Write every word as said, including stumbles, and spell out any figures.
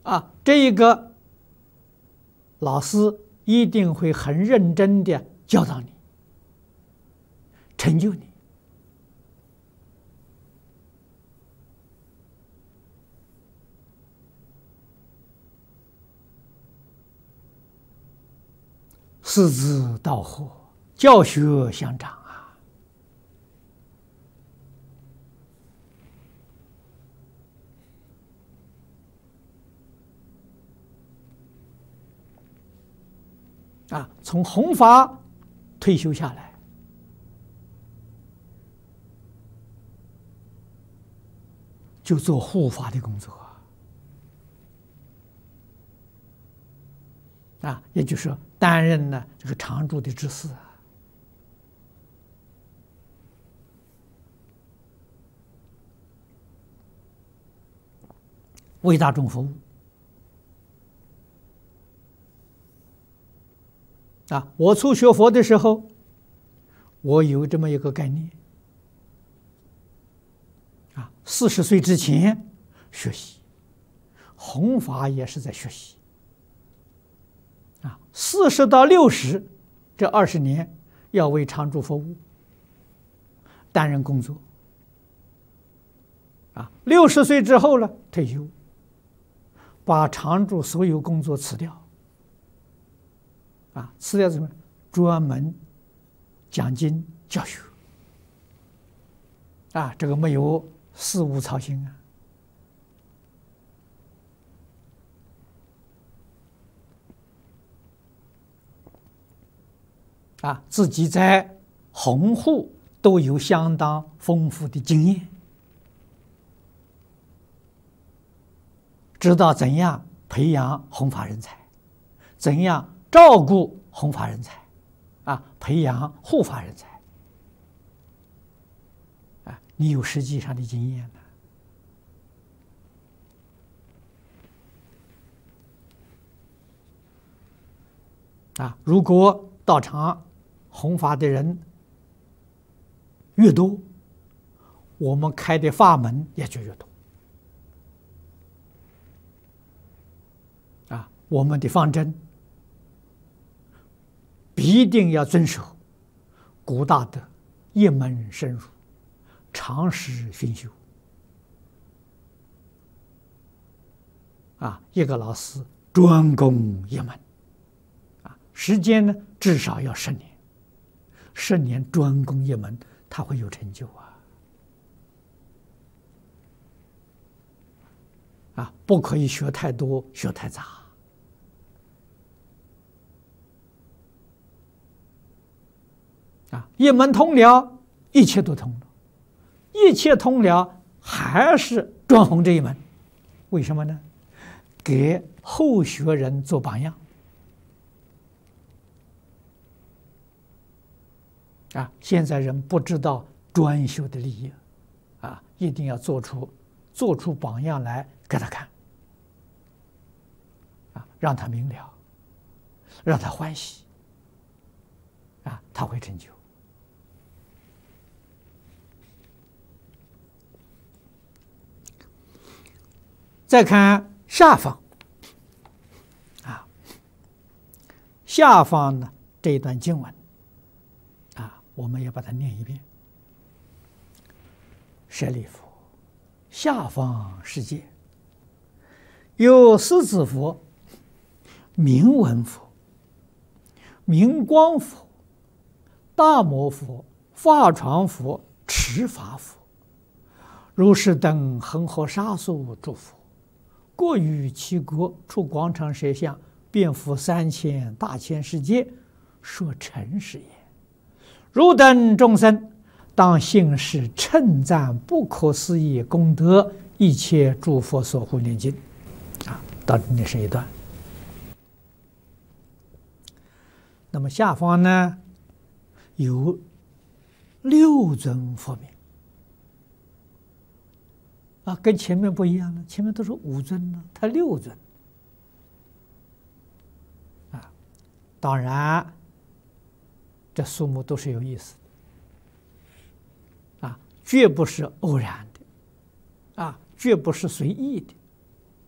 啊，这一个老师一定会很认真的教导你，成就你。师之道合，教学相长啊！啊，从弘法退休下来，就做护法的工作啊，也就是说担任呢这个常住的执事啊，为大众服务啊。我初学佛的时候，我有这么一个概念啊，四十岁之前学习弘法也是在学习。啊，四十到六十这二十年要为常住服务，担任工作。啊，六十岁之后呢，退休，把常住所有工作辞掉。啊，辞掉什么？专门讲经教学。啊，这个没有事务操心啊。啊，自己在弘护都有相当丰富的经验，知道怎样培养弘法人才，怎样照顾弘法人才，啊，培养护法人才，啊，你有实际上的经验呢。啊，如果道场弘法的人越多，我们开的法门也就越多。啊，我们的方针必定要遵守古大德一门深入，常识熏修。啊，一个老师专攻一门，啊，时间呢至少要十年。十年专攻一门，他会有成就啊！啊，不可以学太多，学太杂。啊，一门通了，一切都通了；一切通了，还是专弘这一门。为什么呢？给后学人做榜样。啊，现在人不知道专修的利益，啊，一定要做出做出榜样来给他看，啊，让他明了，让他欢喜，啊，他会成就。再看下方，啊，下方呢这一段经文。我们也把它念一遍。舍利弗，下方世界有狮子佛、明文佛、明光佛、大摩佛、法幢佛、持法佛，如是等恒河沙数诸佛，各于其国出广长舌相，遍覆三千大千世界，说诚实也。汝等众生，当信是称赞不可思议功德，一切诸佛所护念经。啊，到这里是一段。那么下方呢，有六尊佛名。啊，跟前面不一样了，前面都是五尊呢，它六尊。啊，当然。这数目都是有意思的，啊，绝不是偶然的，啊，绝不是随意的，